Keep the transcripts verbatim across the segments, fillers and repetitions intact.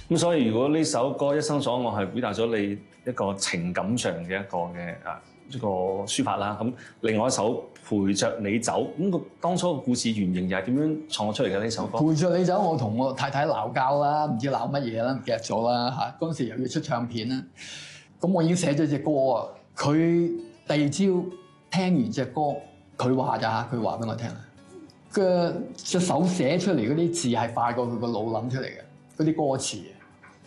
咁所以如果呢首歌《一生所愛》係表達咗你一個情感上嘅一個嘅啊一個抒發啦，咁另外一首陪着你走，咁個當初個故事原型又係點樣創作出嚟嘅呢首歌？ 陪着你走，我同我太太鬧交啦，唔知鬧乜嘢啦，唔記得咗啦嚇。嗰陣時又要出唱片啦，咁我已經寫咗隻歌啊。佢第二朝聽完隻歌，佢話咋嚇？佢話俾我聽啊，佢隻手寫出嚟嗰啲字係快過佢個腦諗出嚟嘅，嗰啲歌詞啊，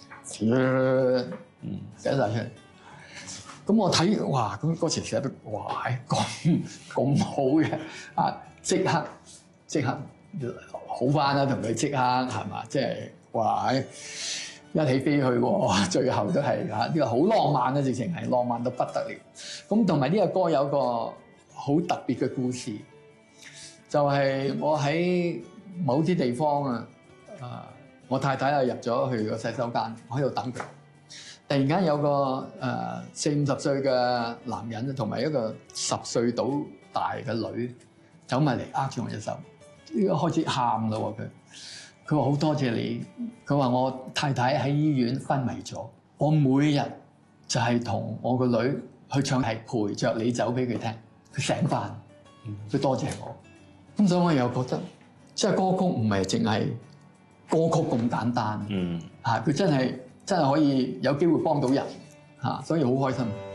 嗯，寫晒出嚟。咁我睇哇，咁歌詞寫得哇，咁咁好嘅啊！即刻即刻好翻啦，同佢即刻係嘛？即係哇，一起飛去喎！最後都係嚇呢個好浪漫嘅，直情係浪漫到不得了。咁同埋呢個歌有個好特別嘅故事，就係、是、我喺某啲地方啊，啊，我太太又入咗去個洗手間，我喺度等佢。突然間有個誒四五十歲嘅男人，同埋一個十歲到大嘅女走埋嚟，握住我隻手，呢個開始喊啦喎佢。佢話好多謝你，佢話我太太喺醫院昏迷咗，我每日就係同我個女去唱係陪着你走俾佢聽，佢醒返，佢多謝我。咁所以我又覺得，即係歌曲唔係淨係歌曲咁簡單，嗯，嚇佢真係。真係可以有機會幫到人嚇，所以好開心。